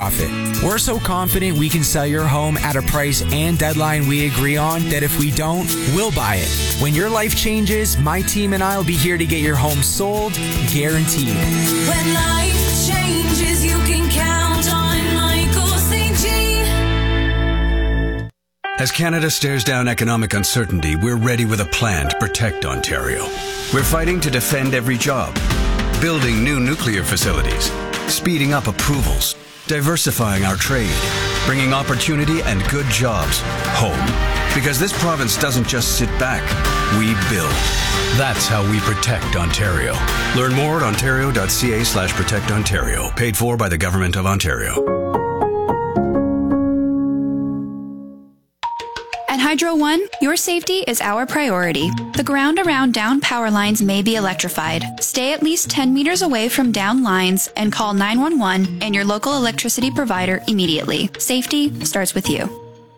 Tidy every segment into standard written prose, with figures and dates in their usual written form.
profit. We're so confident we can sell your home at a price and deadline we agree on that if we don't, we'll buy it. When your life changes, my team and I will be here to get your home sold, guaranteed. When life changes, you can count on Michael St. Jean. As Canada stares down economic uncertainty, we're ready with a plan to protect Ontario. We're fighting to defend every job, building new nuclear facilities, speeding up approvals, diversifying our trade, bringing opportunity and good jobs home. Because this province doesn't just sit back, we build. That's how we protect Ontario. Learn more at ontario.ca/protectontario. Paid for by the Government of Ontario. At Hydro One, your safety is our priority. The ground around down power lines may be electrified. Stay at least 10 meters away from down lines and call 911 and your local electricity provider immediately. Safety starts with you.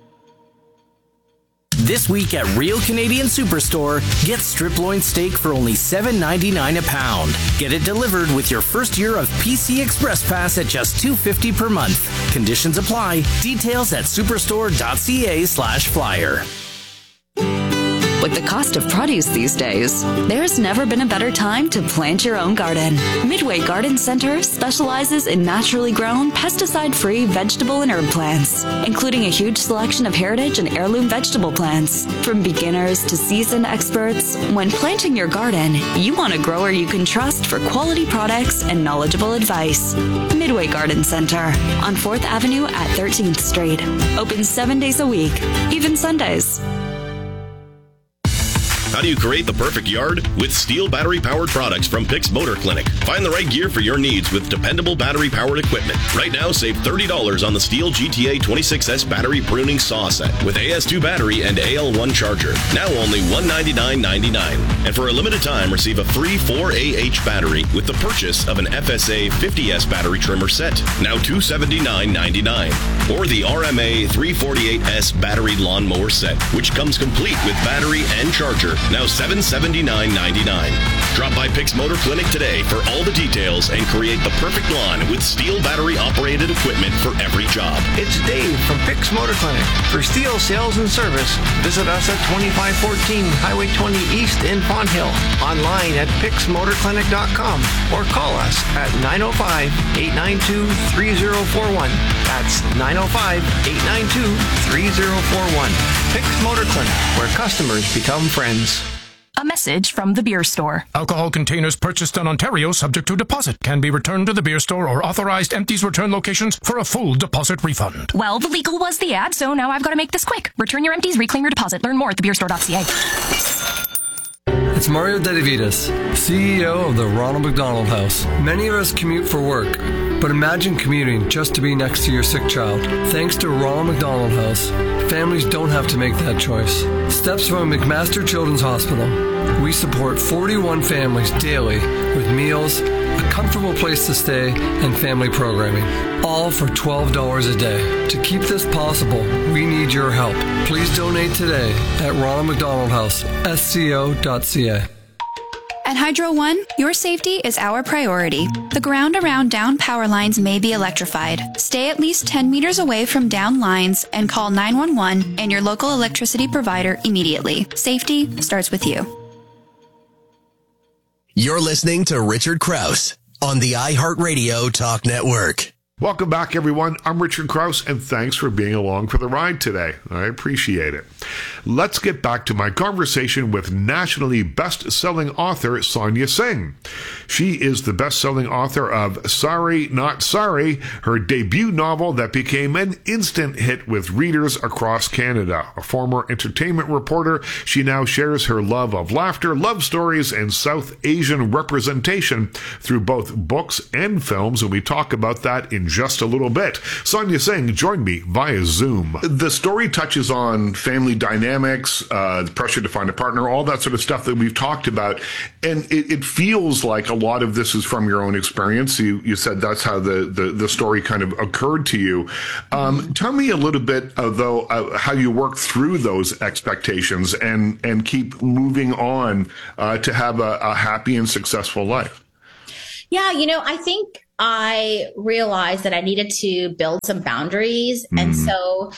This week at Real Canadian Superstore, get strip loin steak for only $7.99 a pound. Get it delivered with your first year of PC Express Pass at just $2.50 per month. Conditions apply. Details at superstore.ca/flyer. With the cost of produce these days, there's never been a better time to plant your own garden. Midway Garden Center specializes in naturally grown, pesticide-free vegetable and herb plants, including a huge selection of heritage and heirloom vegetable plants. From beginners to seasoned experts, when planting your garden, you want a grower you can trust for quality products and knowledgeable advice. Midway Garden Center on 4th Avenue at 13th Street. Open 7 days a week, even Sundays. How do you create the perfect yard? With Steel battery-powered products from Pix Motor Clinic. Find the right gear for your needs with dependable battery-powered equipment. Right now, save $30 on the Steel GTA 26S battery pruning saw set with AS2 battery and AL1 charger. Now only $199.99. And for a limited time, receive a free 4AH battery with the purchase of an FSA 50S battery trimmer set. Now $279.99. Or the RMA 348S battery lawnmower set, which comes complete with battery and charger. Now $779.99. Drop by Pix Motor Clinic today for all the details and create the perfect lawn with Steel battery-operated equipment for every job. It's Dave from Pix Motor Clinic. For Steel sales and service, visit us at 2514 Highway 20 East in Pond Hill. Online at pixmotorclinic.com or call us at 905-892-3041. That's 905-892-3041. Pix Motor Clinic, where customers become friends. A message from the beer store. Alcohol containers purchased in Ontario subject to deposit can be returned to the beer store or authorized empties return locations for a full deposit refund. Well, the legal was the ad, so now I've got to make this quick. Return your empties, reclaim your deposit. Learn more at thebeerstore.ca. It's Mario Dedivitas, CEO of the Ronald McDonald House. Many of us commute for work, but imagine commuting just to be next to your sick child. Thanks to Ronald McDonald House, families don't have to make that choice. Steps from McMaster Children's Hospital. We support 41 families daily with meals, a comfortable place to stay, and family programming. All for $12 a day. To keep this possible, we need your help. Please donate today at Ronald McDonald House, sco.ca. At Hydro One, your safety is our priority. The ground around down power lines may be electrified. Stay at least 10 meters away from down lines and call 911 and your local electricity provider immediately. Safety starts with you. You're listening to Richard Krause on the iHeartRadio Talk Network. Welcome back, everyone. I'm Richard Krause, and thanks for being along for the ride today. I appreciate it. Let's get back to my conversation with nationally best-selling author Sonia Singh. She is the best-selling author of Sorry Not Sorry, her debut novel that became an instant hit with readers across Canada. A former entertainment reporter, she now shares her love of laughter, love stories, and South Asian representation through both books and films, and we talk about that in just a little bit. Sonia Singh joined me via Zoom. The story touches on family dynamics, the pressure to find a partner, all that sort of stuff that we've talked about. And it feels like a lot of this is from your own experience. You said that's how the story kind of occurred to you. Tell me a little bit, though, how you work through those expectations and keep moving on to have a happy and successful life. Yeah, I think I realized that I needed to build some boundaries. And so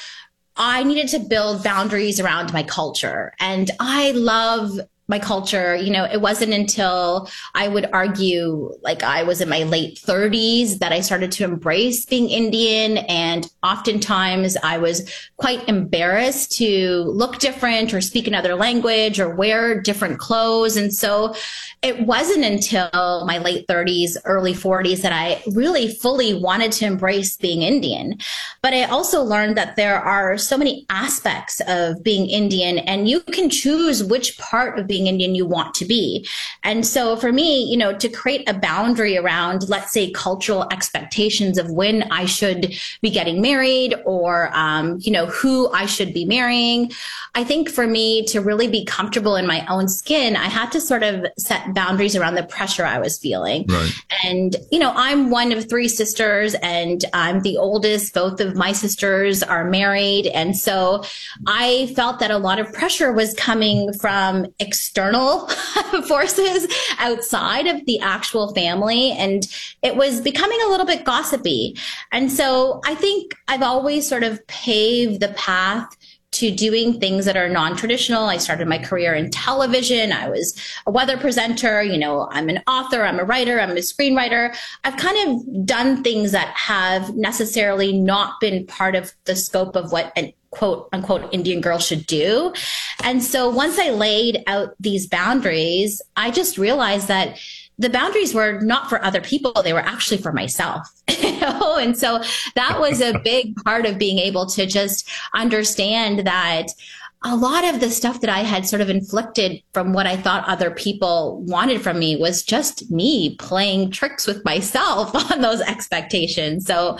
I needed to build boundaries around my culture. And I love my culture. You know, it wasn't until I would argue like I was in my late 30s that I started to embrace being Indian. And oftentimes I was quite embarrassed to look different or speak another language or wear different clothes. And so it wasn't until my late 30s, early 40s that I really fully wanted to embrace being Indian. But I also learned that there are so many aspects of being Indian, and you can choose which part of being Indian you want to be. And so for me, you know, to create a boundary around, let's say, cultural expectations of when I should be getting married or, you know, who I should be marrying, I think for me to really be comfortable in my own skin, I had to sort of set boundaries around the pressure I was feeling. Right. And, you know, I'm one of 3 sisters and I'm the oldest. Both of my sisters are married. And so I felt that a lot of pressure was coming from external forces outside of the actual family. And it was becoming a little bit gossipy. And so I think I've always sort of paved the path to doing things that are non-traditional. I started my career in television. I was a weather presenter. You know, I'm an author, I'm a writer, I'm a screenwriter. I've kind of done things that have necessarily not been part of the scope of what an quote unquote Indian girl should do. And so once I laid out these boundaries, I just realized that the boundaries were not for other people. They were actually for myself. You know? And so that was a big part of being able to just understand that a lot of the stuff that I had sort of inflicted from what I thought other people wanted from me was just me playing tricks with myself on those expectations. So,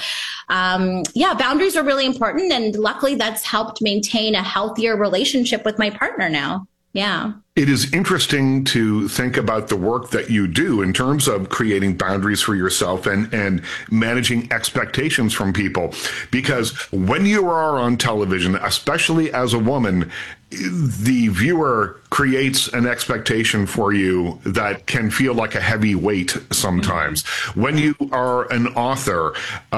yeah, boundaries are really important. And luckily that's helped maintain a healthier relationship with my partner now. Yeah. It is interesting to think about the work that you do in terms of creating boundaries for yourself and managing expectations from people. Because when you are on television, especially as a woman, the viewer creates an expectation for you that can feel like a heavy weight sometimes. When you are an author,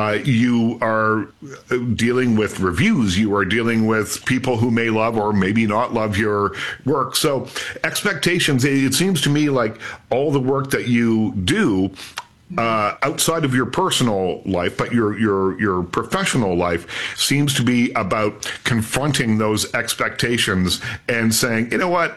you are dealing with reviews. You are dealing with people who may love or maybe not love your work. So expectations, it seems to me like all the work that you do outside of your personal life, but your professional life seems to be about confronting those expectations and saying, you know what,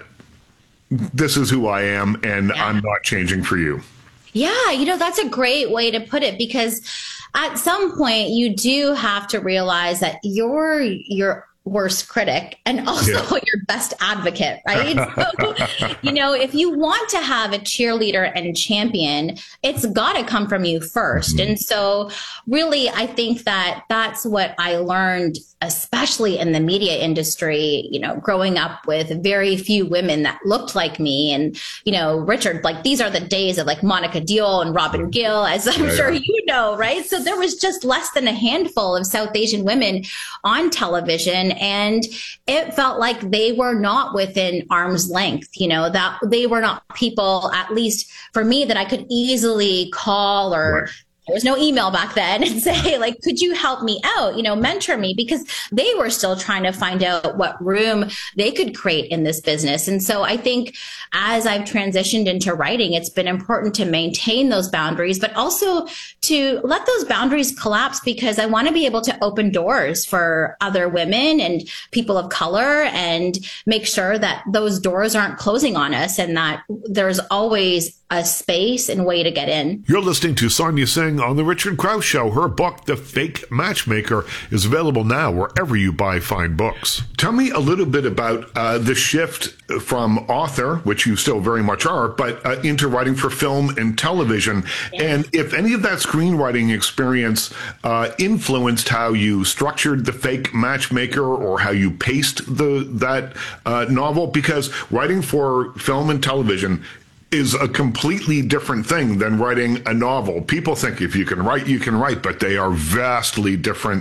this is who I am and I'm not changing for you. Yeah, you know, that's a great way to put it, because at some point you do have to realize that you're your worst critic and also your best advocate, right? So, you know, if you want to have a cheerleader and champion, it's got to come from you first. And so really, I think that that's what I learned, especially in the media industry, you know, growing up with very few women that looked like me. And, you know, Richard, like these are the days of like Monica Diol and Robin Gill, as I'm sure you know, right? So there was just less than a handful of South Asian women on television. And it felt like they were not within arm's length, you know, that they were not people, at least for me, that I could easily call or there was no email back then and say, like, could you help me out, you know, mentor me, because they were still trying to find out what room they could create in this business. And so I think as I've transitioned into writing, it's been important to maintain those boundaries, but also to let those boundaries collapse, because I want to be able to open doors for other women and people of color and make sure that those doors aren't closing on us and that there's always a space and way to get in. You're listening to Sonia Singh on The Richard Krause Show. Her book, The Fake Matchmaker, is available now wherever you buy fine books. Tell me a little bit about the shift from author, which you still very much are, but into writing for film and television. And if any of that screenwriting experience influenced how you structured The Fake Matchmaker or how you paced that novel, because writing for film and television is a completely different thing than writing a novel. People think if you can write, but they are vastly different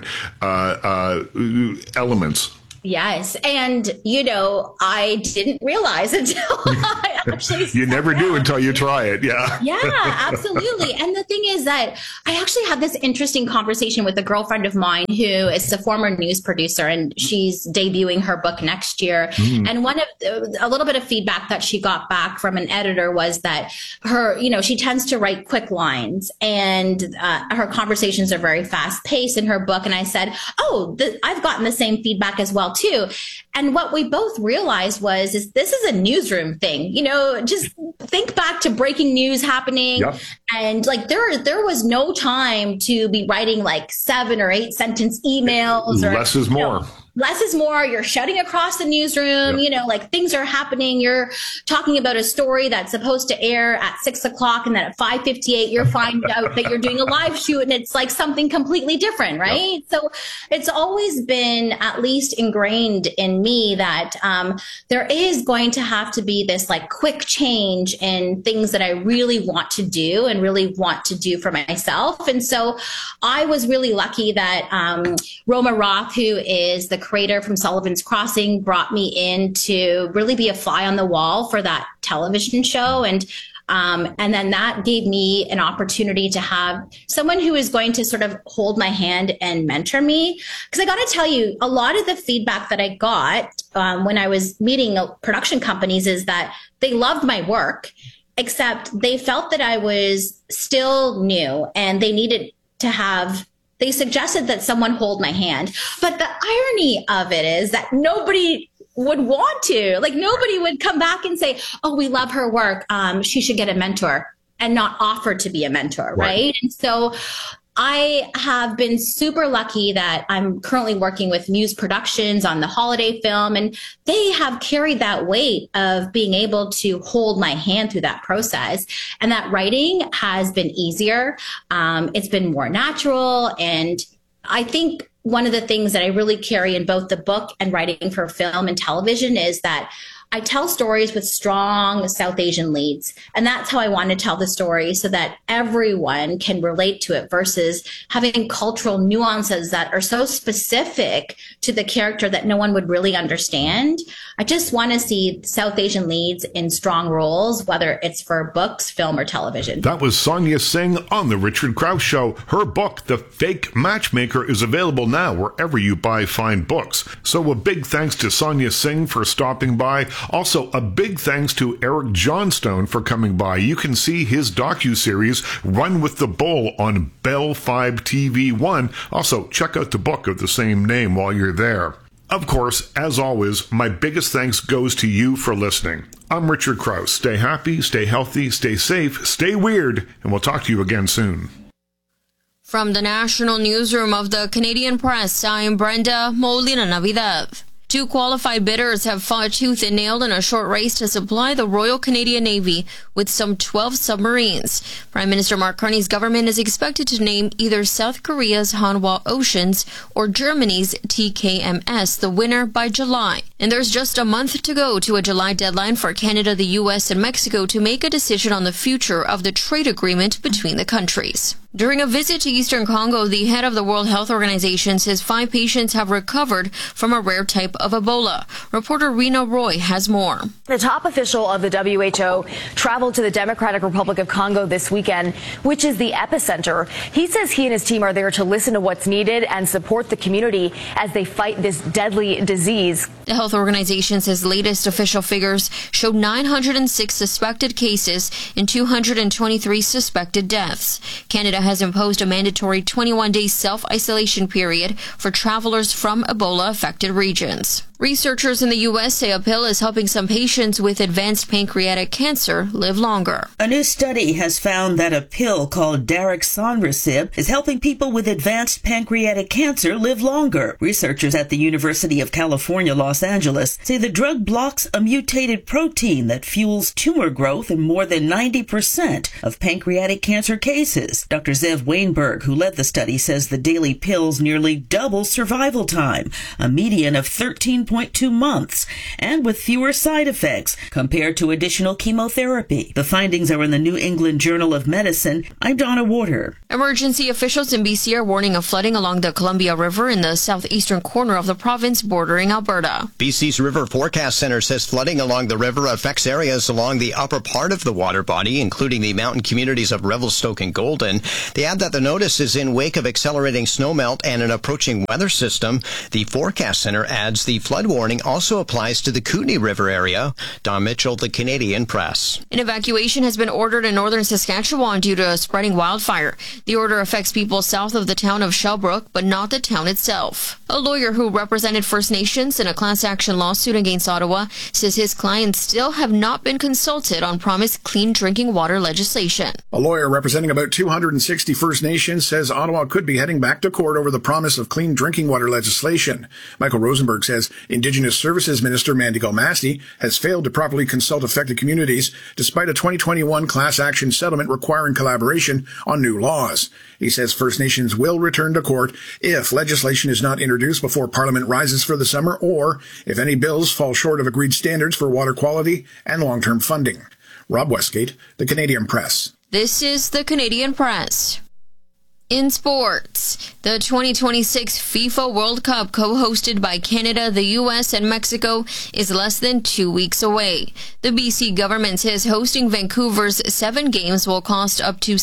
elements. Yes. And, you know, I didn't realize until I actually you never do until you try it. Yeah. Yeah, absolutely. And the thing is that I actually had this interesting conversation with a girlfriend of mine who is a former news producer, and she's debuting her book next year. And a little bit of feedback that she got back from an editor was that her, she tends to write quick lines, and her conversations are very fast paced in her book. And I said, I've gotten the same feedback as well too. And what we both realized is this is a newsroom thing. Just think back to breaking news happening. Yep. And like there was no time to be writing like 7 or 8 sentence emails. Less is more. Less is more. You're shouting across the newsroom, like things are happening. You're talking about a story that's supposed to air at 6:00, and then at 5:58, you find out that you're doing a live shoot, and it's like something completely different, right? Yep. So it's always been at least ingrained in me that there is going to have to be this like quick change in things that I really want to do and really want to do for myself. And so I was really lucky that Roma Roth, who is the creator from Sullivan's Crossing, brought me in to really be a fly on the wall for that television show. And then that gave me an opportunity to have someone who is going to sort of hold my hand and mentor me. Because I got to tell you, a lot of the feedback that I got when I was meeting production companies is that they loved my work, except they felt that I was still new and they needed to have. They suggested that someone hold my hand. But the irony of it is that nobody would want to. Like, nobody would come back and say, oh, we love her work. She should get a mentor, and not offer to be a mentor, right? And so I have been super lucky that I'm currently working with Muse Productions on the holiday film, and they have carried that weight of being able to hold my hand through that process. And that writing has been easier. It's been more natural. And I think one of the things that I really carry in both the book and writing for film and television is that I tell stories with strong South Asian leads. And that's how I want to tell the story, so that everyone can relate to it, versus having cultural nuances that are so specific to the character that no one would really understand. I just want to see South Asian leads in strong roles, whether it's for books, film, or television. That was Sonia Singh on The Richard Krause Show. Her book, The Fake Matchmaker, is available now wherever you buy fine books. So a big thanks to Sonia Singh for stopping by. Also, a big thanks to Eric Johnstone for coming by. You can see his docuseries, Run with the Bull, on Bell 5 TV1. Also, check out the book of the same name while you're there. Of course, as always, my biggest thanks goes to you for listening. I'm Richard Krause. Stay happy, stay healthy, stay safe, stay weird, and we'll talk to you again soon. From the National Newsroom of the Canadian Press, I'm Brenda Molina-Navidad. 2 qualified bidders have fought tooth and nail in a short race to supply the Royal Canadian Navy with some 12 submarines. Prime Minister Mark Carney's government is expected to name either South Korea's Hanwha Oceans or Germany's TKMS the winner by July. And there's just a month to go to a July deadline for Canada, the U.S., and Mexico to make a decision on the future of the trade agreement between the countries. During a visit to Eastern Congo, the head of the World Health Organization says 5 patients have recovered from a rare type of Ebola. Reporter Rena Roy has more. The top official of the WHO traveled to the Democratic Republic of Congo this weekend, which is the epicenter. He says he and his team are there to listen to what's needed and support the community as they fight this deadly disease. The health organization says latest official figures show 906 suspected cases and 223 suspected deaths. Canada has imposed a mandatory 21-day self-isolation period for travelers from Ebola-affected regions. Researchers in the U.S. say a pill is helping some patients with advanced pancreatic cancer live longer. A new study has found that a pill called Daraxonrasib is helping people with advanced pancreatic cancer live longer. Researchers at the University of California, Los Angeles, say the drug blocks a mutated protein that fuels tumor growth in more than 90% of pancreatic cancer cases. Dr. Zev Weinberg, who led the study, says the daily pills nearly double survival time, a median of 13.2 months, and with fewer side effects compared to additional chemotherapy. The findings are in the New England Journal of Medicine. I'm Donna Warder. Emergency officials in BC are warning of flooding along the Columbia River in the southeastern corner of the province bordering Alberta. Ottawa. BC's River Forecast Center says flooding along the river affects areas along the upper part of the water body, including the mountain communities of Revelstoke and Golden. They add that the notice is in wake of accelerating snowmelt and an approaching weather system. The Forecast Center adds the flood warning also applies to the Kootenay River area. Don Mitchell, the Canadian Press. An evacuation has been ordered in northern Saskatchewan due to a spreading wildfire. The order affects people south of the town of Shelbrook, but not the town itself. A lawyer who represented First Nations in a class action lawsuit against Ottawa says his clients still have not been consulted on promised clean drinking water legislation. A lawyer representing about 260 First Nations says Ottawa could be heading back to court over the promise of clean drinking water legislation. Michael Rosenberg says Indigenous Services Minister Mandy Golmasti has failed to properly consult affected communities despite a 2021 class action settlement requiring collaboration on new laws. He says First Nations will return to court if legislation is not introduced before Parliament rises for the summer or if any bills fall short of agreed standards for water quality and long-term funding. Rob Westgate, the Canadian Press. This is the Canadian Press. In sports, the 2026 FIFA World Cup, co-hosted by Canada, the U.S., and Mexico, is less than 2 weeks away. The BC government says hosting Vancouver's 7 games will cost up to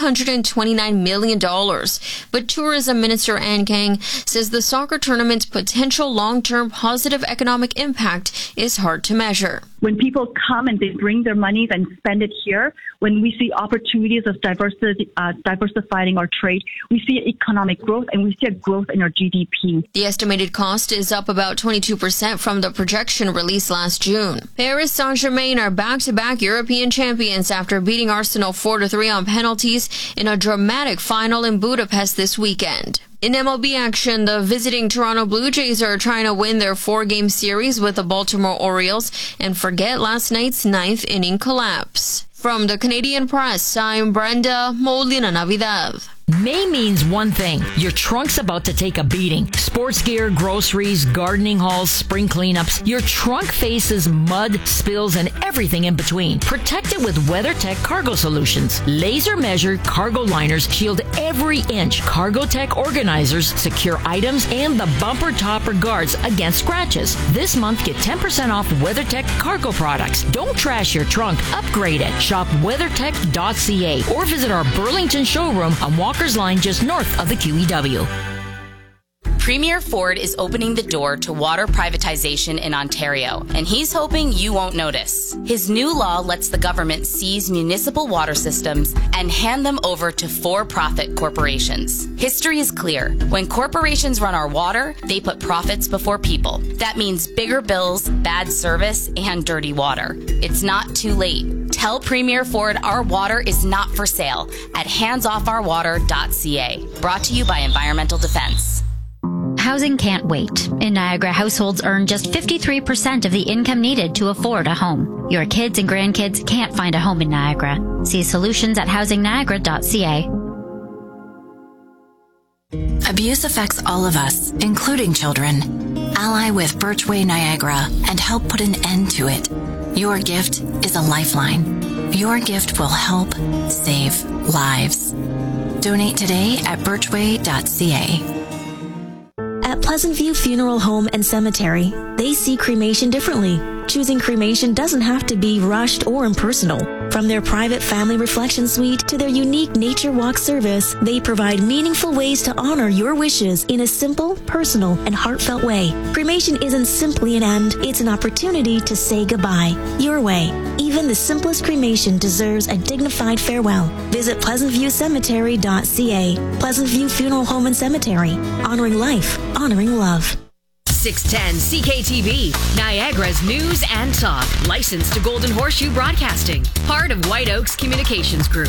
$729 million. But Tourism Minister Ann Kang says the soccer tournament's potential long-term positive economic impact is hard to measure. When people come and they bring their money and spend it here, when we see opportunities of diversifying our trade, we see economic growth and we see a growth in our GDP. The estimated cost is up about 22% from the projection released last June. Paris Saint-Germain are back-to-back European champions after beating Arsenal 4-3 on penalties in a dramatic final in Budapest this weekend. In MLB action, the visiting Toronto Blue Jays are trying to win their 4-game series with the Baltimore Orioles and forget last night's 9th inning collapse. From the Canadian Press, I'm Brenda Molina Navidad. May means one thing. Your trunk's about to take a beating. Sports gear, groceries, gardening hauls, spring cleanups. Your trunk faces mud, spills, and everything in between. Protect it with WeatherTech Cargo Solutions. Laser-measured cargo liners shield every inch. Cargotech organizers secure items and the bumper topper guards against scratches. This month, get 10% off WeatherTech cargo products. Don't trash your trunk. Upgrade it. Shop weathertech.ca or visit our Burlington showroom on Walker's Line just north of the QEW. Premier Ford is opening the door to water privatization in Ontario, and he's hoping you won't notice. His new law lets the government seize municipal water systems and hand them over to for-profit corporations. History is clear. When corporations run our water, they put profits before people. That means bigger bills, bad service, and dirty water. It's not too late. Tell Premier Ford our water is not for sale at handsoffourwater.ca. Brought to you by Environmental Defense. Housing can't wait. In Niagara, households earn just 53% of the income needed to afford a home. Your kids and grandkids can't find a home in Niagara. See solutions at housingniagara.ca. Abuse affects all of us, including children. Ally with Birchway Niagara and help put an end to it. Your gift is a lifeline. Your gift will help save lives. Donate today at birchway.ca. At Pleasant View Funeral Home and Cemetery, they see cremation differently. Choosing cremation doesn't have to be rushed or impersonal. From their private family reflection suite to their unique nature walk service, they provide meaningful ways to honor your wishes in a simple, personal, and heartfelt way. Cremation isn't simply an end, it's an opportunity to say goodbye. Your way. Even the simplest cremation deserves a dignified farewell. Visit pleasantviewcemetery.ca. Pleasant View Funeral Home and Cemetery. Honoring life, honoring love. 610 CKTV, Niagara's news and talk. Licensed to Golden Horseshoe Broadcasting. Part of White Oaks Communications Group.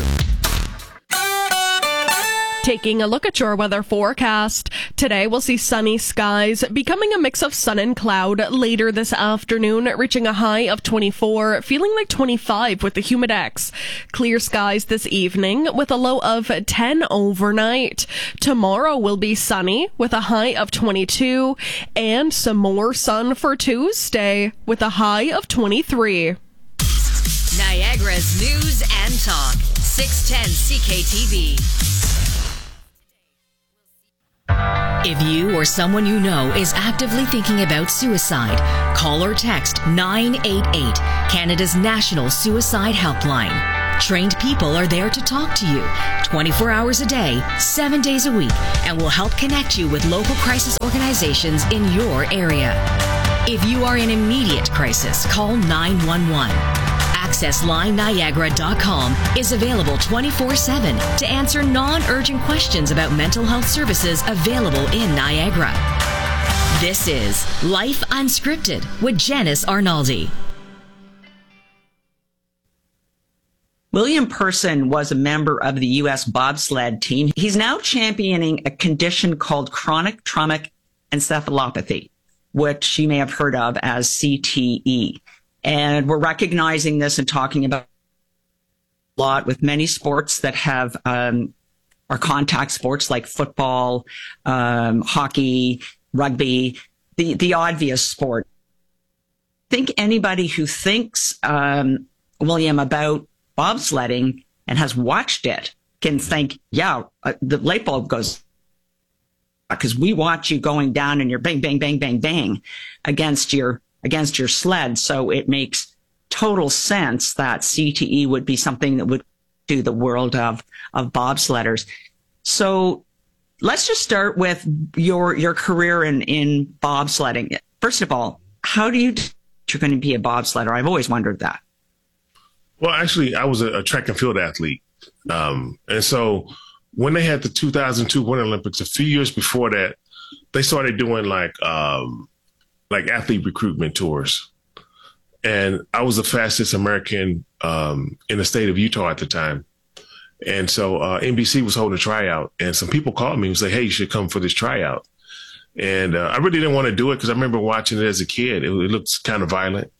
Taking a look at your weather forecast. Today we'll see sunny skies becoming a mix of sun and cloud later this afternoon, reaching a high of 24, feeling like 25 with the humidex. Clear skies this evening with a low of 10 overnight. Tomorrow will be sunny with a high of 22 and some more sun for Tuesday with a high of 23. Niagara's news and talk. 610 CKTV. If you or someone you know is actively thinking about suicide, call or text 988, Canada's national suicide helpline. Trained people are there to talk to you 24 hours a day, 7 days a week, and will help connect you with local crisis organizations in your area. If you are in immediate crisis, call 911. AccessLineNiagara.com is available 24/7 to answer non-urgent questions about mental health services available in Niagara. This is Life Unscripted with Janice Arnaldi. William Person was a member of the U.S. bobsled team. He's now championing a condition called chronic traumatic encephalopathy, which you may have heard of as CTE. And we're recognizing this and talking about a lot with many sports that have are contact sports like football, hockey, rugby, the obvious sport. I think anybody who thinks, William, about bobsledding and has watched it can think, the light bulb goes, because we watch you going down and you're bang, bang, bang, bang, bang against your sled. So it makes total sense that CTE would be something that would do the world of bobsledders. So let's just start with your career in bobsledding. First of all, how do you you're going to be a bobsledder? I've always wondered that. Well, actually, I was a track and field athlete. And so when they had the 2002 Winter Olympics, a few years before that, they started doing like athlete recruitment tours. And I was the fastest American in the state of Utah at the time. And so NBC was holding a tryout, and some people called me and said, hey, you should come for this tryout. And I really didn't want to do it because I remember watching it as a kid. It looked kind of violent.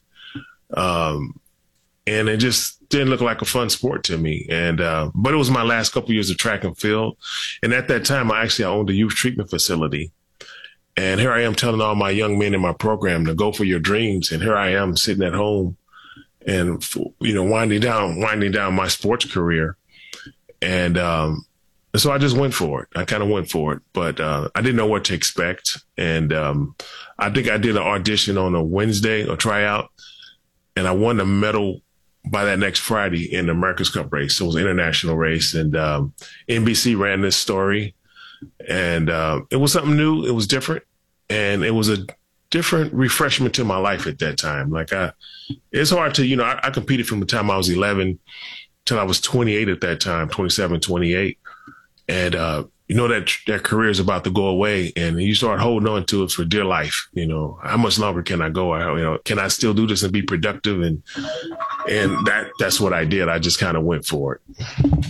And it just didn't look like a fun sport to me. And but it was my last couple of years of track and field. And at that time, I owned a youth treatment facility. And here I am telling all my young men in my program to go for your dreams. And here I am sitting at home and, winding down my sports career. And so I just went for it. I kind of went for it, but I didn't know what to expect. And I think I did an audition on a Wednesday, a tryout, and I won the medal by that next Friday in the America's Cup race. So it was an international race, and NBC ran this story, and it was something new. It was different, and it was a different refreshment to my life at that time. It's hard to, I competed from the time I was 11 till I was 28 at that time, 27, 28. And, that career is about to go away, and you start holding on to it for dear life. How much longer can I go? Can I still do this and be productive? And that's what I did. I just kind of went for it.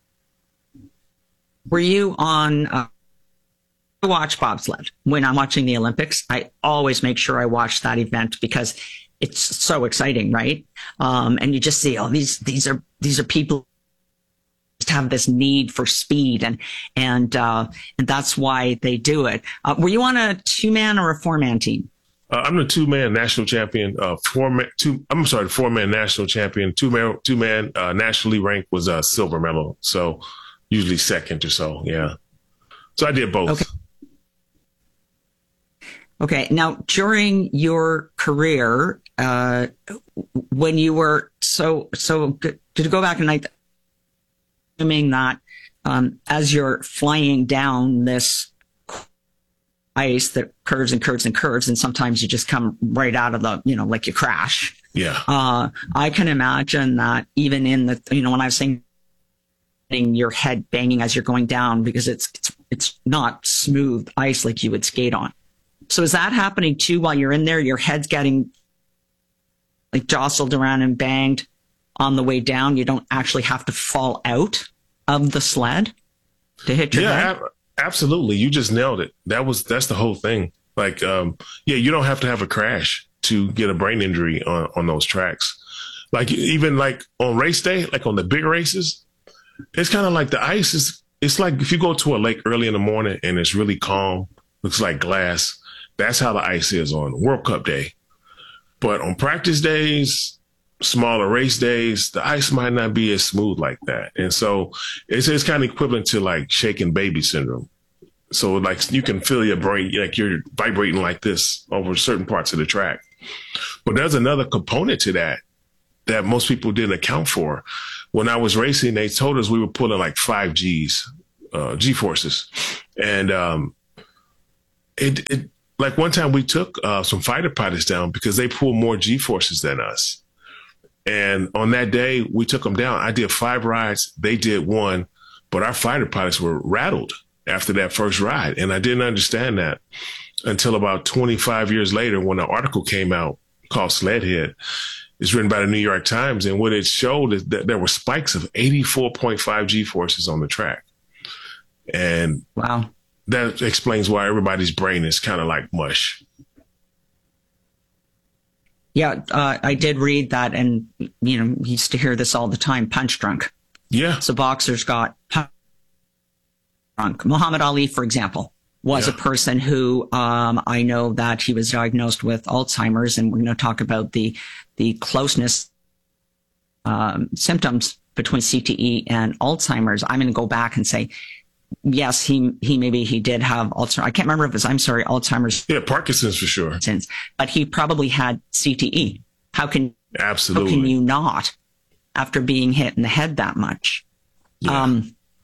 Were you on, I watch bobsled when I'm watching the Olympics. I always make sure I watch that event because it's so exciting, right? And you just see, these are people have this need for speed, and that's why they do it. Were you on a 2-man or a 4-man team? I'm the 2-man national champion. 4-man national champion. 2-man nationally ranked was a silver medal. So usually second or so. Yeah. So I did both. Okay. Now, during your career, when you were to go back and assuming that as you're flying down this ice that curves and curves and curves, and sometimes you just come right out of the, like you crash. Yeah. I can imagine that even in the, when I was saying your head banging as you're going down, because it's not smooth ice like you would skate on. So is that happening too while you're in there? Your head's getting like jostled around and banged on the way down. You don't actually have to fall out of the sled to hit your head? Absolutely. You just nailed it. That's the whole thing. You don't have to have a crash to get a brain injury on those tracks. Even on race day, on the big races, it's kind of like the ice it's like if you go to a lake early in the morning and it's really calm, looks like glass. That's how the ice is on World Cup day. But on practice days, smaller race days, the ice might not be as smooth like that. And so it's kind of equivalent to shaken baby syndrome. So like you can feel your brain, like you're vibrating like this over certain parts of the track. But there's another component to that most people didn't account for. When I was racing, they told us we were pulling like 5 Gs, G-forces. And it like one time we took some fighter pilots down because they pulled more G-forces than us. And on that day, we took them down. I did 5 rides. They did 1. But our fighter pilots were rattled after that first ride. And I didn't understand that until about 25 years later when an article came out called Sledhead. It's written by the New York Times. And what it showed is that there were spikes of 84.5 G-forces on the track. And wow, that explains why everybody's brain is kind of like mush. Yeah, I did read that, and you used to hear this all the time: punch drunk. Yeah. So boxers got punch drunk. Muhammad Ali, for example, was a person who I know that he was diagnosed with Alzheimer's, and we're going to talk about the closeness symptoms between CTE and Alzheimer's. I'm going to go back and say, yes, he did have Alzheimer's. I can't remember if it was, Alzheimer's. Yeah, Parkinson's for sure. But he probably had CTE. How can you not, after being hit in the head that much? Yeah.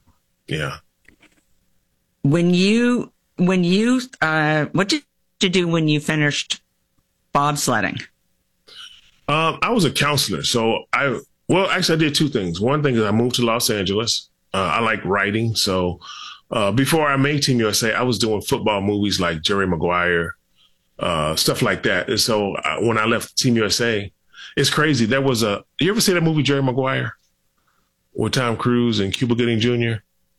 When you what did you do when you finished bobsledding? I was a counselor. So I did 2 things. One thing is I moved to Los Angeles. I like writing. So before I made Team USA, I was doing football movies like Jerry Maguire, stuff like that. And so when I left Team USA, it's crazy. There was you ever see that movie Jerry Maguire with Tom Cruise and Cuba Gooding Jr.?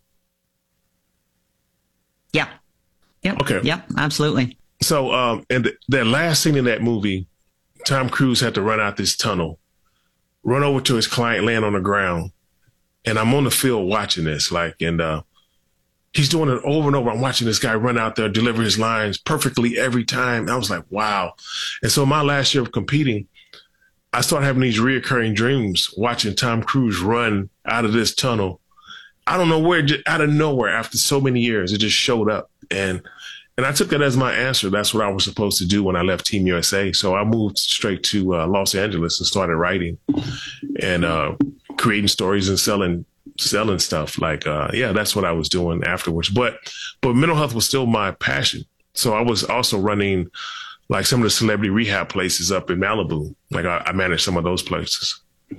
Yeah. Yep. Okay. Yep. Absolutely. So, and that last scene in that movie, Tom Cruise had to run out this tunnel, run over to his client, land on the ground. And I'm on the field watching this, and he's doing it over and over. I'm watching this guy run out there, deliver his lines perfectly every time. And I was like, wow. And so my last year of competing, I started having these reoccurring dreams, watching Tom Cruise run out of this tunnel. I don't know where, just out of nowhere, after so many years, it just showed up. And I took that as my answer. That's what I was supposed to do when I left Team USA. So I moved straight to Los Angeles and started writing and creating stories and selling stuff. That's what I was doing afterwards. But mental health was still my passion. So I was also running like some of the celebrity rehab places up in Malibu. Like I managed some of those places.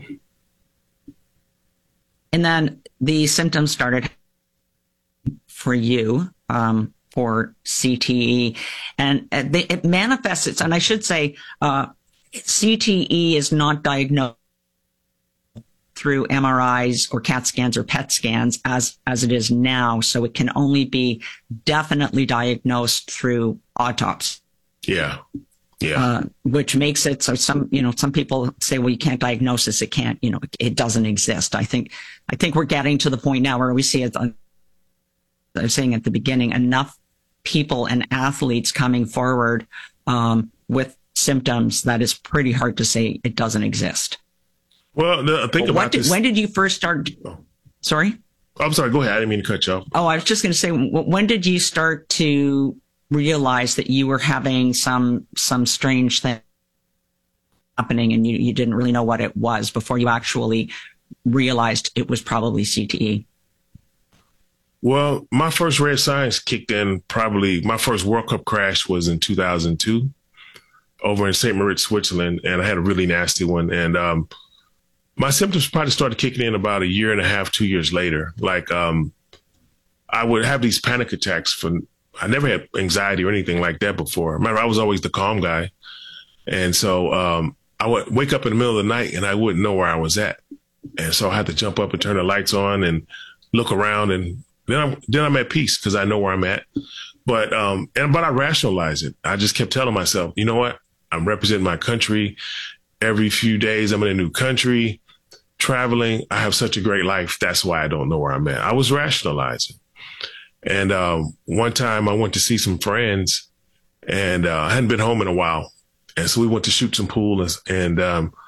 And then the symptoms started for you, for CTE, and it manifests. And I should say, CTE is not diagnosed through MRIs or CAT scans or PET scans as it is now. So it can only be definitely diagnosed through autopsy. Yeah. Which makes it so some people say, well, you can't diagnose this. It can't, it doesn't exist. I think we're getting to the point now where we see it. I was saying at the beginning, enough people and athletes coming forward, with symptoms that is pretty hard to say it doesn't exist. Well, think about this. When did you first start? Sorry? I'm sorry. Go ahead. I didn't mean to cut you off. Oh, I was just going to say, when did you start to realize that you were having some strange thing happening and you didn't really know what it was before you actually realized it was probably CTE? Well, my first red signs kicked in probably, my first World Cup crash was in 2002 over in St. Moritz, Switzerland, and I had a really nasty one. And my symptoms probably started kicking in about 1.5 years, 2 years later. Like I would have these panic attacks I never had anxiety or anything like that before. Remember, I was always the calm guy. And so I would wake up in the middle of the night and I wouldn't know where I was at. And so I had to jump up and turn the lights on and look around, and then I'm at peace because I know where I'm at. But I rationalize it. I just kept telling myself, you know what? I'm representing my country. Every few days I'm in a new country, traveling. I have such a great life. That's why I don't know where I'm at. I was rationalizing. And one time I went to see some friends, and I hadn't been home in a while. And so we went to shoot some pool, and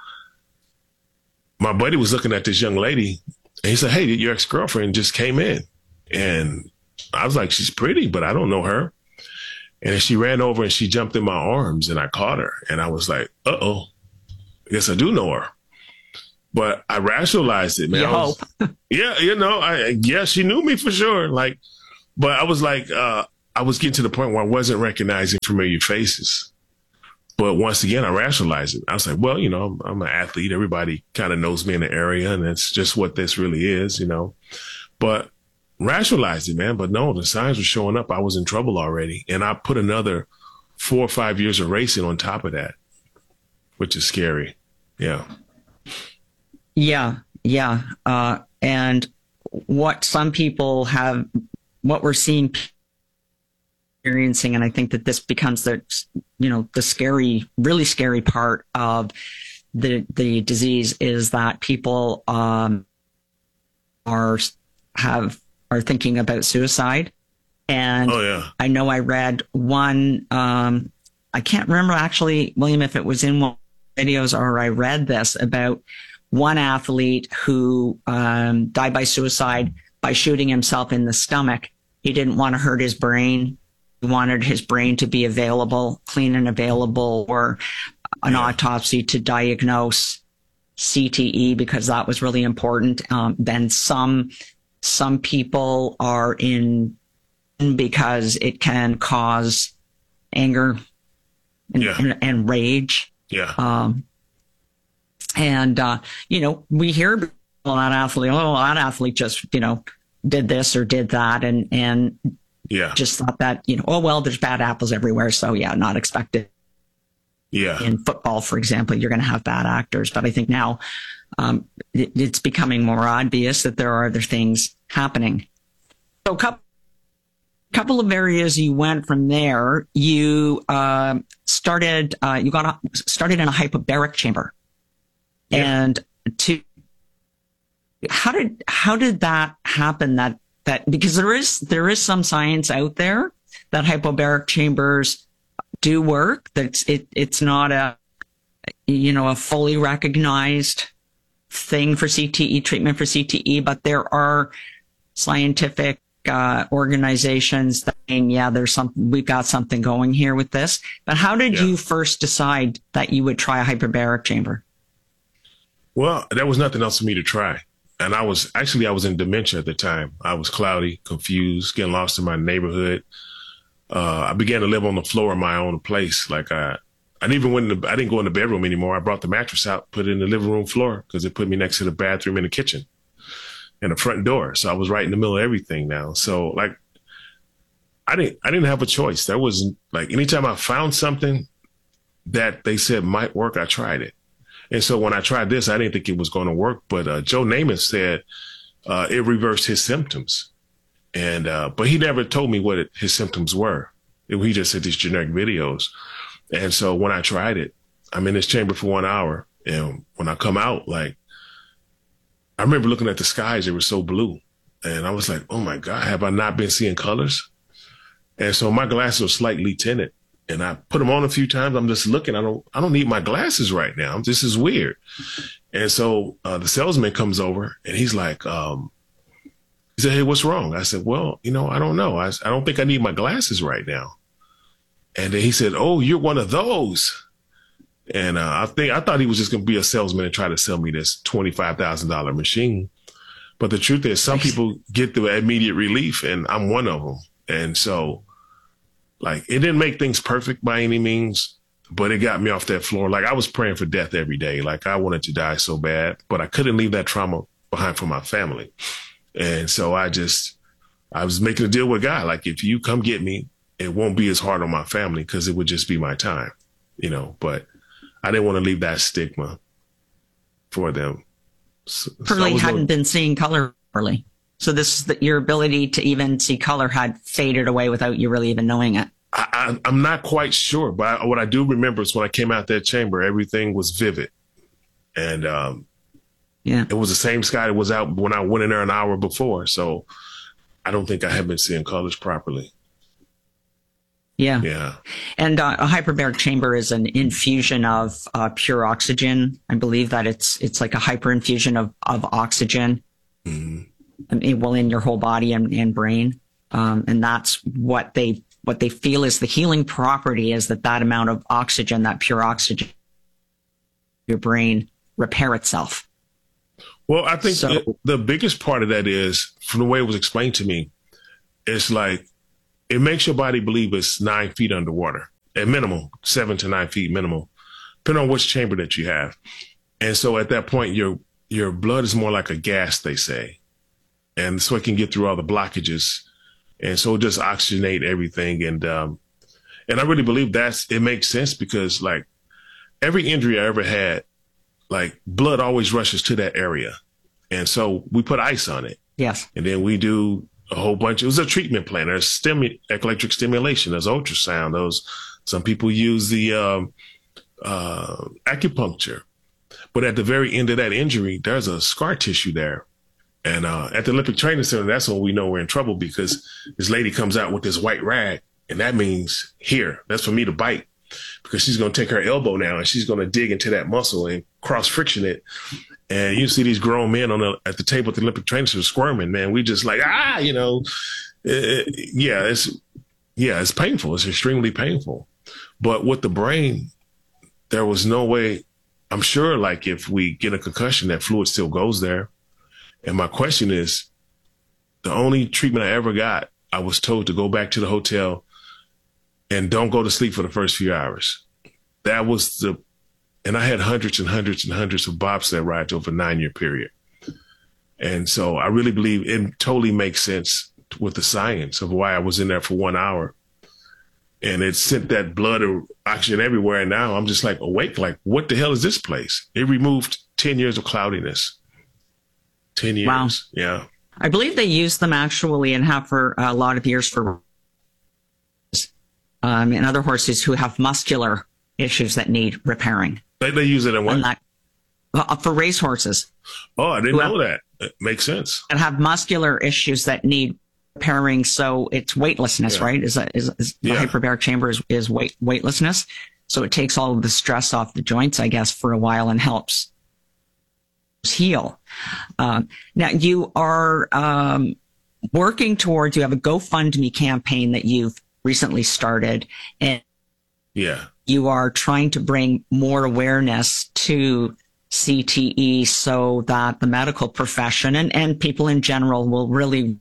my buddy was looking at this young lady, and he said, "Hey, your ex-girlfriend just came in." And I was like, she's pretty, but I don't know her. And then she ran over and she jumped in my arms and I caught her. And I was like, I guess I do know her. But I rationalized it, man. Yeah, she knew me for sure. Like, but I was like, I was getting to the point where I wasn't recognizing familiar faces. But once again, I rationalized it. I was like, well, I'm an athlete. Everybody kind of knows me in the area, and it's just what this really is, But rationalized it, man. But no, the signs were showing up. I was in trouble already. And I put another 4 or 5 years of racing on top of that, which is scary. Yeah. Yeah. And what some people have, what we're seeing, experiencing, and I think that this becomes the scary, really scary part of the disease is that people are thinking about suicide. And I know I read one, I can't remember actually, William, if it was in one of the videos or I read this about one athlete who died by suicide by shooting himself in the stomach. He didn't want to hurt his brain. He wanted his brain to be available, clean and available, or an autopsy to diagnose CTE, because that was really important. Then some people are in because it can cause anger and rage. Yeah. We hear that athlete just, did this or did that. And just thought that, there's bad apples everywhere. So not expected. Yeah. In football, for example, you're going to have bad actors. But I think now it's becoming more obvious that there are other things happening. So couple of areas you went from there. You started in a hyperbaric chamber. Yeah. And how did that happen? That because there is some science out there that hyperbaric chambers do work. That it's not a fully recognized thing for CTE, treatment for CTE, but there are scientific organizations that saying, we've got something going here with this. But how did you first decide that you would try a hyperbaric chamber? Well, there was nothing else for me to try. And I was in dementia at the time. I was cloudy, confused, getting lost in my neighborhood. I began to live on the floor of my own place. Like I didn't go in the bedroom anymore. I brought the mattress out, put it in the living room floor because it put me next to the bathroom and the kitchen and the front door. So I was right in the middle of everything now. So I didn't have a choice. There was anytime I found something that they said might work, I tried it. And so when I tried this, I didn't think it was going to work. But Joe Namath said it reversed his symptoms. And but he never told me what his symptoms were. He just said these generic videos. And so when I tried it, I'm in this chamber for 1 hour. And when I come out, I remember looking at the skies. They were so blue. And I was like, oh, my God, have I not been seeing colors? And so my glasses are slightly tinted. And I put them on a few times. I'm just looking. I don't need my glasses right now. This is weird. And so the salesman comes over and he's like, he said, hey, what's wrong? I said, well, I don't know. I don't think I need my glasses right now. And then he said, oh, you're one of those. And I thought he was just going to be a salesman and try to sell me this $25,000 machine. But the truth is some people get the immediate relief and I'm one of them. And so it didn't make things perfect by any means, but it got me off that floor. I was praying for death every day. I wanted to die so bad, but I couldn't leave that trauma behind for my family. And so I was making a deal with God. If you come get me, it won't be as hard on my family because it would just be my time, but I didn't want to leave that stigma for them. Curly hadn't been seeing color early. So this is that your ability to even see color had faded away without you really even knowing it. I'm not quite sure, but what I do remember is when I came out that chamber, everything was vivid. And it was the same sky that was out when I went in there an hour before. So I don't think I had been seeing colors properly. Yeah. Yeah. And a hyperbaric chamber is an infusion of pure oxygen. I believe that it's like a hyperinfusion of oxygen. Mm-hmm. In your whole body and brain. And that's what they feel is the healing property, is that amount of oxygen, that pure oxygen, your brain repair itself. Well, I think the biggest part of that is, from the way it was explained to me, it's like it makes your body believe it's 9 feet underwater at minimum, 7 to 9 feet minimum, depending on which chamber that you have. And so at that point, your blood is more like a gas, they say. And so it can get through all the blockages. And so it just oxygenate everything. And I really believe it makes sense, because like every injury I ever had, like blood always rushes to that area. And so we put ice on it. Yes. And then we do a whole bunch. It was a treatment plan. There's electric stimulation. There's ultrasound. Some people use the acupuncture. But at the very end of that injury, there's a scar tissue there. And at the Olympic Training Center, that's when we know we're in trouble, because this lady comes out with this white rag, and that means here. That's for me to bite, because she's going to take her elbow now and she's going to dig into that muscle and cross-friction it. And you see these grown men at the table at the Olympic Training Center squirming, man. We just like, it's painful. It's extremely painful. But with the brain, there was no way. I'm sure, like, if we get a concussion, that fluid still goes there. And my question is, the only treatment I ever got, I was told to go back to the hotel and don't go to sleep for the first few hours. That was and I had hundreds and hundreds and hundreds of bobsled rides over a 9-year period. And so I really believe it totally makes sense with the science of why I was in there for 1 hour. And it sent that blood or oxygen everywhere. And now I'm just like awake, like, what the hell is this place? It removed 10 years of cloudiness. 10 years. Wow. Yeah. I believe they use them actually and have for a lot of years for in other horses who have muscular issues that need repairing. They use it in what? For race horses. Oh, I didn't know that. It makes sense. And have muscular issues that need repairing. So it's weightlessness, right? The hyperbaric chamber is weightlessness. So it takes all of the stress off the joints, I guess, for a while, and helps heal. Now you are working towards, you have a GoFundMe campaign that you've recently started, and you are trying to bring more awareness to CTE so that the medical profession and people in general will really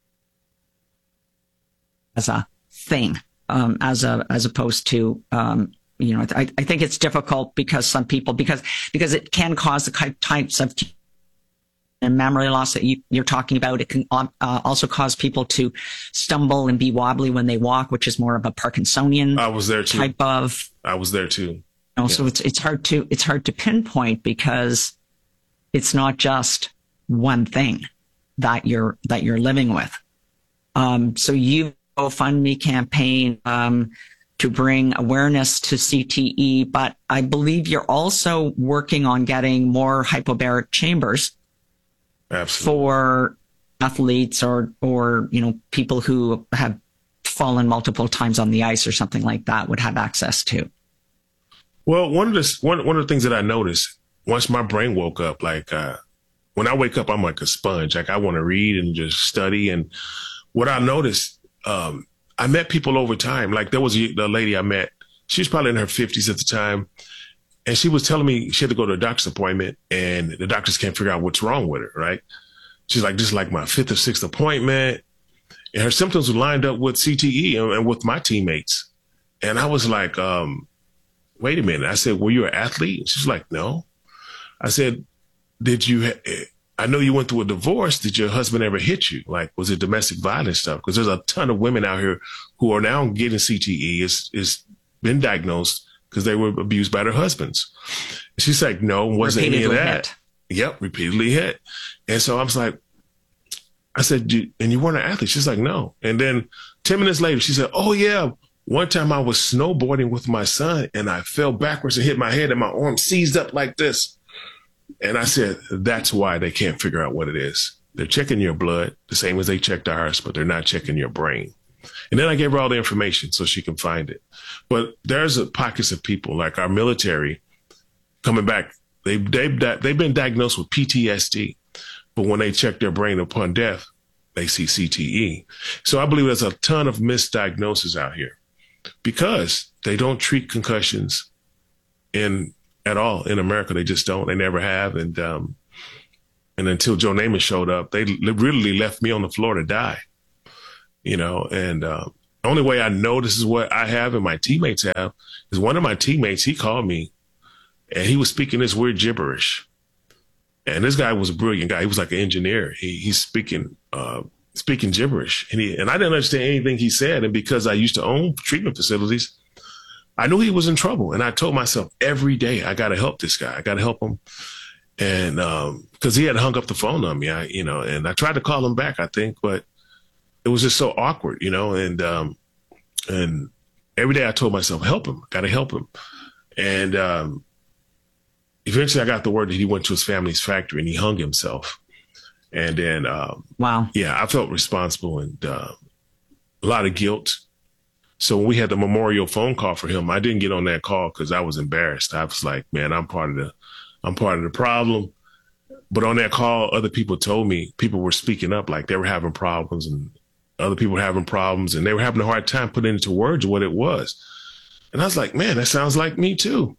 as a thing, as opposed to, I think it's difficult because some people, because it can cause the types of memory loss that you're talking about. It can also cause people to stumble and be wobbly when they walk, which is more of a Parkinsonian type of. I was there too. So it's hard to pinpoint, because it's not just one thing that you're living with. So you GoFundMe campaign to bring awareness to CTE, but I believe you're also working on getting more hypobaric chambers. Absolutely. For athletes or people who have fallen multiple times on the ice or something like that would have access to. Well, one of the things that I noticed once my brain woke up, like when I wake up, I'm like a sponge. Like I want to read and just study. And what I noticed, I met people over time. Like there was a lady I met. She was probably in her 50s at the time. And she was telling me she had to go to a doctor's appointment, and the doctors can't figure out what's wrong with her, right? She's like, this is like my 5th or 6th appointment. And her symptoms were lined up with CTE and with my teammates. And I was like, wait a minute. I said, were you an athlete? And she's like, no. I said, I know you went through a divorce. Did your husband ever hit you? Like, was it domestic violence stuff? Because there's a ton of women out here who are now getting CTE. It's been diagnosed because they were abused by their husbands. And she's like, no, wasn't any of that. Yep, repeatedly hit. And so I was like, I said, and you weren't an athlete? She's like, no. And then 10 minutes later, she said, oh, yeah, one time I was snowboarding with my son, and I fell backwards and hit my head, and my arm seized up like this. And I said, that's why they can't figure out what it is. They're checking your blood the same as they checked ours, but they're not checking your brain. And then I gave her all the information so she can find it. But there's pockets of people like our military coming back. They've been diagnosed with PTSD, but when they check their brain upon death, they see CTE. So I believe there's a ton of misdiagnosis out here because they don't treat concussions at all in America. They just don't. They never have. And until Joe Namath showed up, they really left me on the floor to die, and the only way I know this is what I have and my teammates have is one of my teammates, he called me and he was speaking this weird gibberish. And this guy was a brilliant guy. He was like an engineer. He's speaking gibberish. And I didn't understand anything he said. And because I used to own treatment facilities, I knew he was in trouble. And I told myself every day, I got to help this guy. I got to help him. And because he had hung up the phone on me, and I tried to call him back, I think, but it was just so awkward, and every day I told myself, help him, got to help him. And eventually I got the word that he went to his family's factory and he hung himself. And then, wow. Yeah, I felt responsible and a lot of guilt. So when we had the memorial phone call for him, I didn't get on that call because I was embarrassed. I was like, man, I'm part of the problem. But on that call, other people told me, people were speaking up like they were having problems and other people were having problems and they were having a hard time putting into words what it was. And I was like, man, that sounds like me too,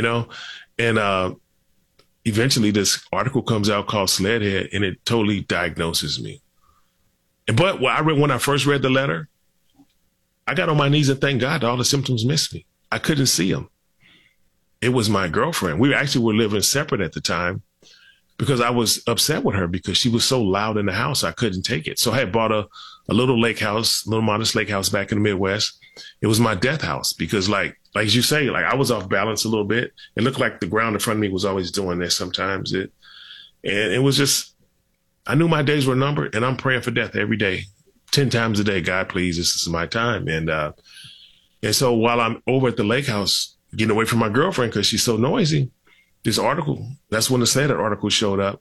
And eventually this article comes out called Sledhead and it totally diagnoses me. But when I first read the letter, I got on my knees and thank God all the symptoms missed me. I couldn't see them. It was my girlfriend. We actually were living separate at the time because I was upset with her because she was so loud in the house. I couldn't take it. So I had bought a little modest lake house back in the Midwest. It was my death house because like you say, like I was off balance a little bit. It looked like the ground in front of me was always doing this sometimes. And it was just, I knew my days were numbered and I'm praying for death every day, 10 times a day. God, please, this is my time. And so while I'm over at the lake house, getting away from my girlfriend because she's so noisy, this article, that's when the Sledhead article showed up.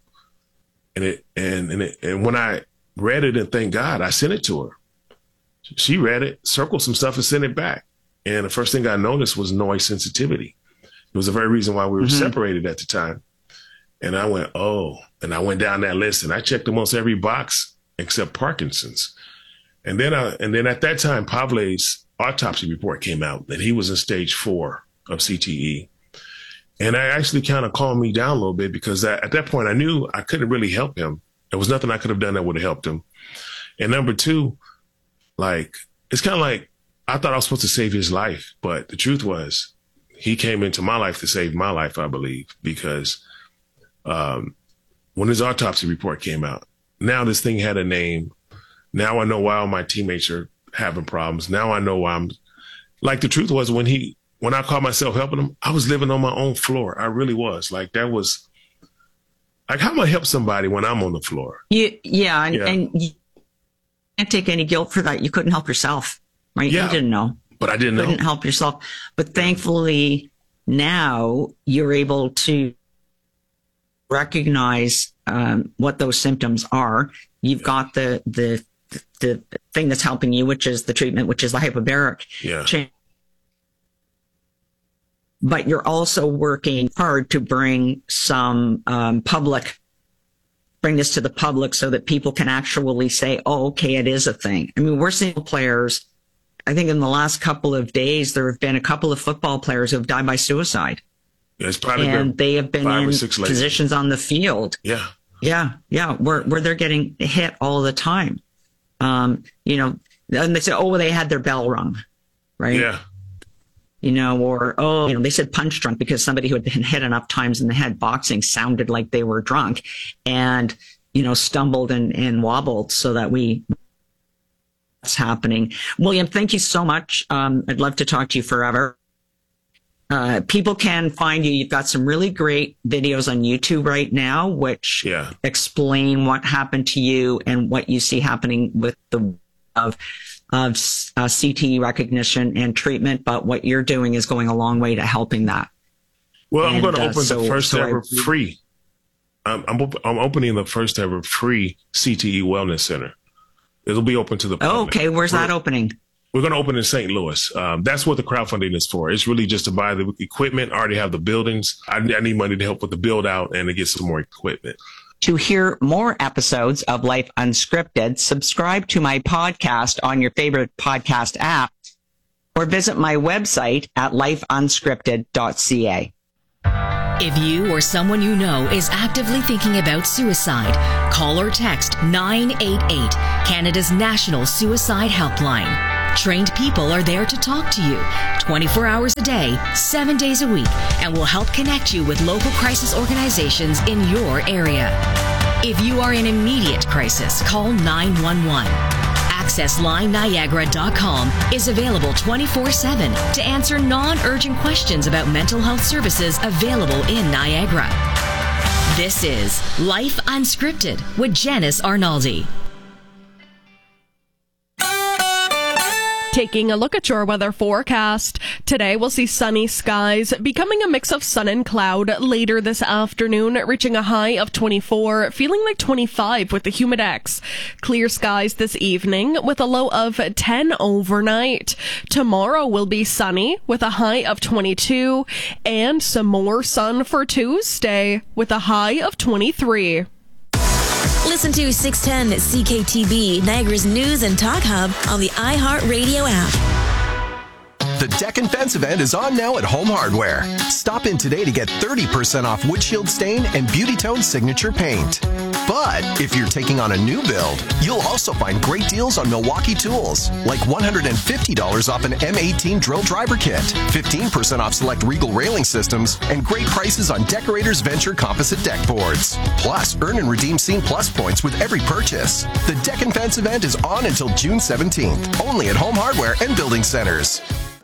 And when I read it and thank God, I sent it to her. She read it, circled some stuff and sent it back. And the first thing I noticed was noise sensitivity. It was the very reason why we were separated at the time. And I went, oh, and I went down that list and I checked almost every box except Parkinson's. And then at that time, Pavle's autopsy report came out that he was in stage 4 of CTE. And that actually kind of calmed me down a little bit because at that point I knew I couldn't really help him. There was nothing I could have done that would have helped him. And number 2, like, it's kind of like I thought I was supposed to save his life. But the truth was he came into my life to save my life, I believe, because when his autopsy report came out, now this thing had a name. Now I know why all my teammates are having problems. Now I know why like the truth was when I called myself helping him, I was living on my own floor. I really was. Like that was like, how am I help somebody when I'm on the floor? And you can't take any guilt for that. You couldn't help yourself, right? Yeah, you didn't know. But I didn't know. Couldn't help yourself. But thankfully now you're able to recognize what those symptoms are. You've got the thing that's helping you, which is the treatment, which is the hyperbaric change. But you're also working hard to bring some bring this to the public so that people can actually say, oh, okay, it is a thing. I mean, we're seeing players, I think in the last couple of days, there have been a couple of football players who have died by suicide. Yeah, it's probably and they have been in positions on the field. Yeah. Where they're getting hit all the time. And they say, oh, well, they had their bell rung, right? Yeah. They said punch drunk because somebody who had been hit enough times in the head boxing sounded like they were drunk and, stumbled and wobbled so that that's happening. William, thank you so much. I'd love to talk to you forever. People can find you. You've got some really great videos on YouTube right now, which explain what happened to you and what you see happening with of CTE recognition and treatment. But what you're doing is going a long way to helping that. Well, I'm going to open the first ever free. I'm opening the first ever free CTE Wellness Center. It'll be open to the public. Oh, okay. Where's that opening? We're going to open in St. Louis. That's what the crowdfunding is for. It's really just to buy the equipment. I already have the buildings. I need money to help with the build out and to get some more equipment. To hear more episodes of Life Unscripted, subscribe to my podcast on your favorite podcast app or visit my website at lifeunscripted.ca. If you or someone you know is actively thinking about suicide, call or text 988, Canada's national suicide helpline. Trained people are there to talk to you 24 hours a day, 7 days a week, and will help connect you with local crisis organizations in your area. If you are in immediate crisis, call 911. AccessLineNiagara.com is available 24/7 to answer non-urgent questions about mental health services available in Niagara. This is Life Unscripted with Janice Arnaldi. Taking a look at your weather forecast. Today we'll see sunny skies, becoming a mix of sun and cloud later this afternoon, reaching a high of 24, feeling like 25 with the humidex. Clear skies this evening with a low of 10 overnight. Tomorrow will be sunny with a high of 22 and some more sun for Tuesday with a high of 23. Listen to 610 CKTB, Niagara's news and talk hub on the iHeartRadio app. The Deck and Fence event is on now at Home Hardware. Stop in today to get 30% off Windshield Stain and Beauty Tone Signature Paint. But if you're taking on a new build, you'll also find great deals on Milwaukee tools, like $150 off an M18 drill driver kit, 15% off select Regal railing systems, and great prices on Decorators Venture composite deck boards. Plus, earn and redeem Scene Plus points with every purchase. The Deck and Fence event is on until June 17th, only at Home Hardware and Building Centers.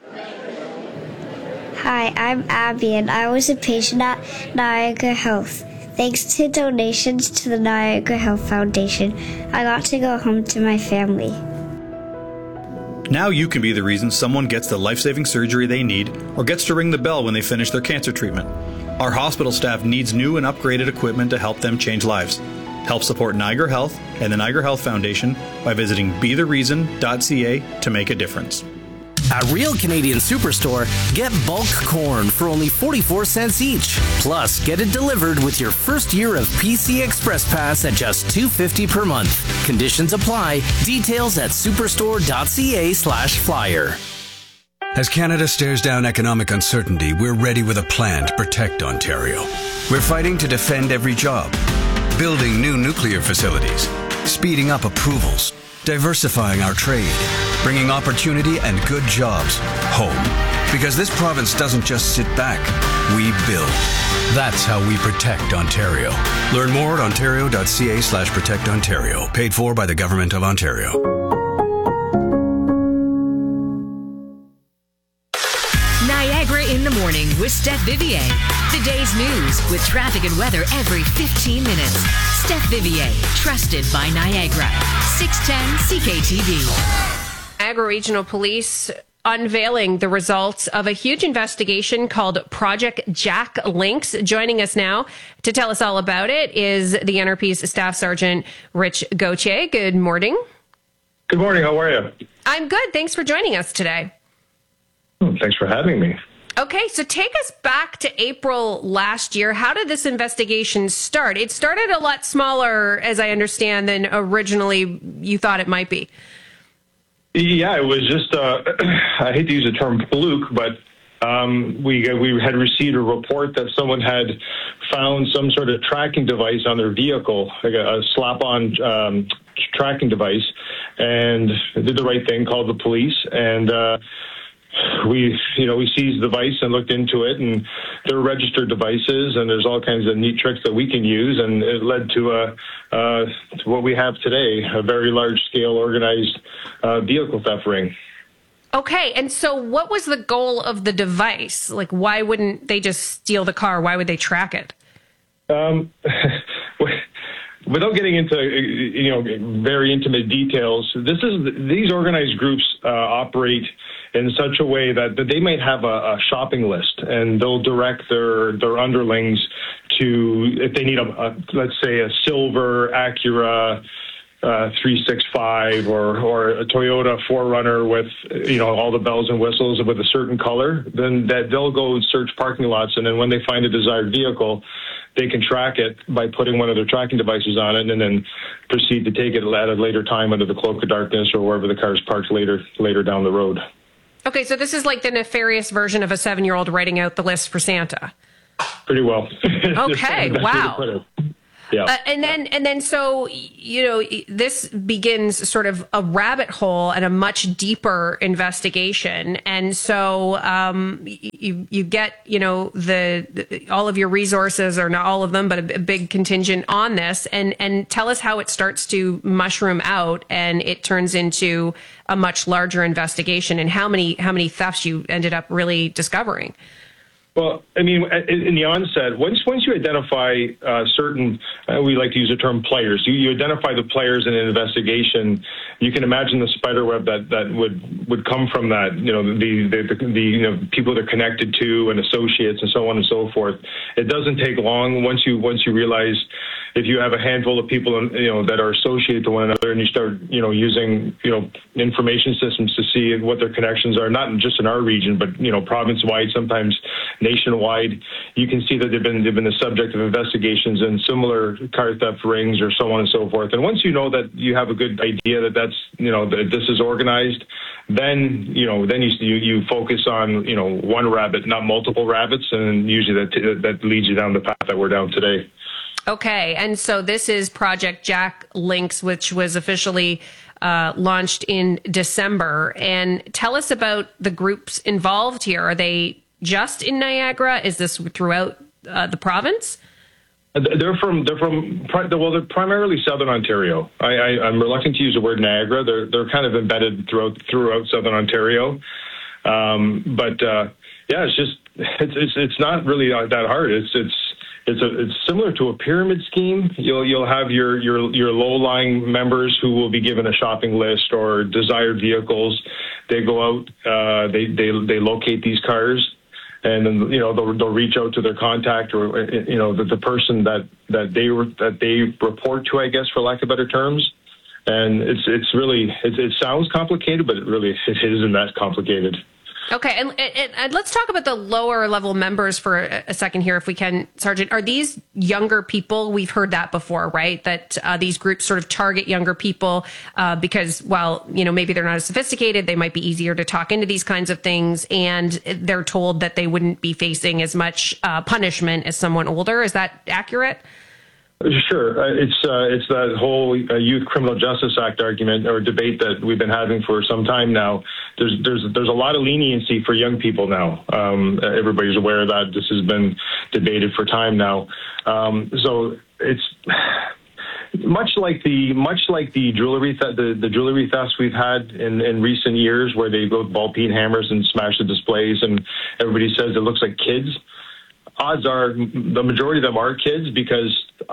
Hi, I'm Abby, and I was a patient at Niagara Health. Thanks to donations to the Niagara Health Foundation, I got to go home to my family. Now you can be the reason someone gets the life-saving surgery they need or gets to ring the bell when they finish their cancer treatment. Our hospital staff needs new and upgraded equipment to help them change lives. Help support Niagara Health and the Niagara Health Foundation by visiting bethereason.ca to make a difference. At Real Canadian Superstore, get bulk corn for only 44 cents each. Plus, get it delivered with your first year of PC Express Pass at just $2.50 per month. Conditions apply. Details at superstore.ca/flyer. As Canada stares down economic uncertainty, we're ready with a plan to protect Ontario. We're fighting to defend every job, building new nuclear facilities, speeding up approvals, diversifying our trade, bringing opportunity and good jobs home. Because this province doesn't just sit back, we build. That's how we protect Ontario. Learn more at ontario.ca/protectontario. Paid for by the Government of Ontario. Niagara in the morning with Steph Vivier. The day's news with traffic and weather every 15 minutes. Steph Vivier, trusted by Niagara. 610 CKTV. Niagara Regional Police unveiling the results of a huge investigation called Project Jack Links. Joining us now to tell us all about it is the NRP's Staff Sergeant Rich Gauthier. Good morning. Good morning. How are you? I'm good. Thanks for joining us today. Thanks for having me. Okay, so take us back to April last year. How did this investigation start? It started a lot smaller, as I understand, than originally you thought it might be. Yeah, it was just, I hate to use the term fluke, but we had received a report that someone had found some sort of tracking device on their vehicle, like a slap-on tracking device, and did the right thing, called the police, and we seized the device and looked into it, and they're registered devices, and there's all kinds of neat tricks that we can use, and it led to what we have today, a very large-scale organized vehicle theft ring. Okay, and so what was the goal of the device? Like, why wouldn't they just steal the car? Why would they track it? Without getting into very intimate details, these organized groups operate in such a way that they might have a shopping list, and they'll direct their underlings to, if they need let's say a silver Acura 365 or a Toyota 4Runner with all the bells and whistles with a certain color, then that they'll go search parking lots, and then when they find a desired vehicle, they can track it by putting one of their tracking devices on it and then proceed to take it at a later time under the cloak of darkness or wherever the car is parked later down the road. Okay, so this is like the nefarious version of a 7-year-old writing out the list for Santa. Pretty well. Okay, wow. Yeah. And then, so, you know, this begins sort of a rabbit hole and a much deeper investigation. And so you get, you know, all of your resources, or not all of them, but a big contingent on this. And tell us how it starts to mushroom out and it turns into a much larger investigation, and how many thefts you ended up really discovering. Well, I mean, in the onset, once you identify certain, we like to use the term players. You identify the players in an investigation. You can imagine the spider web that would come from that. You know, the people they're connected to and associates and so on and so forth. It doesn't take long once you realize, if you have a handful of people, you know, that are associated to one another, and you start, you know, using, you know, information systems to see what their connections are, not just in our region, but, you know, province-wide, sometimes nationwide, you can see that they've been the subject of investigations in similar car theft rings or so on and so forth. And once you know that you have a good idea that that's, you know, that this is organized, then you focus on, you know, one rabbit, not multiple rabbits, and usually that leads you down the path that we're down today. Okay, and so this is Project Jack Links, which was officially launched in December. And tell us about the groups involved here. Are they just in Niagara? Is this throughout the province? They're primarily Southern Ontario. I'm reluctant to use the word Niagara. They're kind of embedded throughout Southern Ontario. Yeah, it's not really that hard. It's similar to a pyramid scheme. You'll have your low-lying members who will be given a shopping list or desired vehicles. They go out, they locate these cars, and then, you know, they'll reach out to their contact, or, you know, the person that they report to, I guess, for lack of better terms. And it sounds complicated, but it isn't that complicated. Okay, and let's talk about the lower level members for a second here, if we can, Sergeant. Are these younger people? We've heard that before, right? That these groups sort of target younger people because, while, you know, maybe they're not as sophisticated, they might be easier to talk into these kinds of things, and they're told that they wouldn't be facing as much punishment as someone older. Is that accurate? Sure. It's that whole Youth Criminal Justice Act argument or debate that we've been having for some time now. There's a lot of leniency for young people now. Everybody's aware of that. This has been debated for time now. So it's much like the jewelry thefts we've had in recent years, where they go with ball peen hammers and smash the displays, and everybody says it looks like kids. Odds are the majority of them are kids, because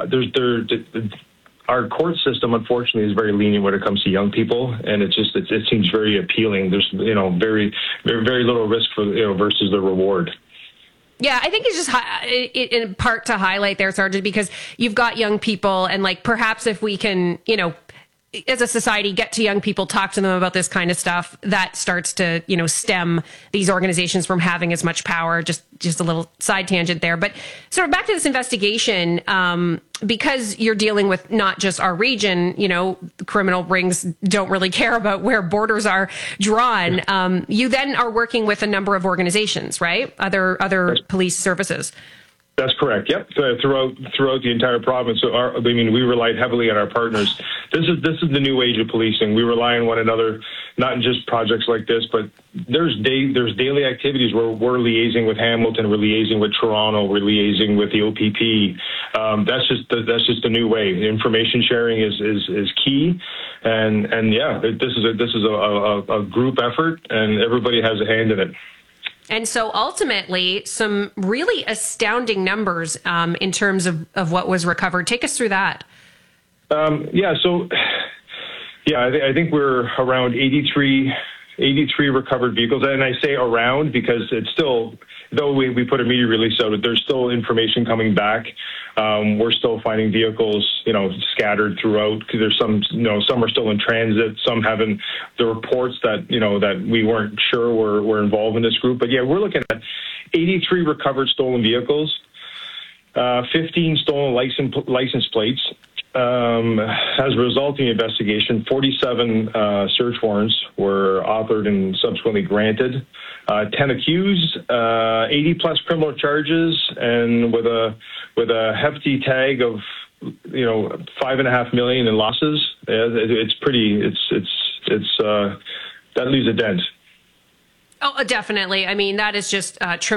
our court system, unfortunately, is very lenient when it comes to young people, and it seems very appealing. There's, you know, very, very, very little risk for, you know, versus the reward. Yeah, I think it's just in part to highlight there, Sergeant, because you've got young people, and like, perhaps if we can, you know, as a society, get to young people, talk to them about this kind of stuff, that starts to, you know, stem these organizations from having as much power. Just a little side tangent there. But sort of back to this investigation, because you're dealing with not just our region, you know, criminal rings don't really care about where borders are drawn. You then are working with a number of organizations, right? Other police services. That's correct. Yep. Throughout the entire province. So we relied heavily on our partners. This is the new age of policing. We rely on one another, not in just projects like this, but there's daily activities where we're liaising with Hamilton, we're liaising with Toronto, we're liaising with the OPP. That's just the new way. Information sharing is key, and yeah, this is a group effort, and everybody has a hand in it. And so ultimately, some really astounding numbers in terms of what was recovered. Take us through that. I think we're around 83 recovered vehicles. And I say around because it's still, though we put a media release out, there's still information coming back. We're still finding vehicles, you know, scattered throughout. There's some, you know, some are still in transit. Some haven't. The reports that, you know, that we weren't sure were involved in this group. But yeah, we're looking at 83 recovered stolen vehicles. 15 stolen license plates. As a resulting investigation, 47 search warrants were authored and subsequently granted. 10 accused, 80 plus criminal charges, and with a hefty tag of $5.5 million in losses. It's pretty. That leaves a dent. Oh, definitely. I mean, that is just tremendous.